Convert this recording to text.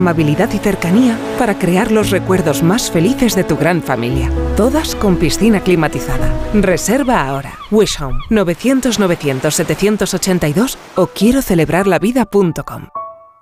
amabilidad y cercanía para crear los recuerdos más felices de tu gran familia. Todas con piscina climatizada. Reserva ahora. Wish Home 900 900 782 o quiero celebrarlavida.com.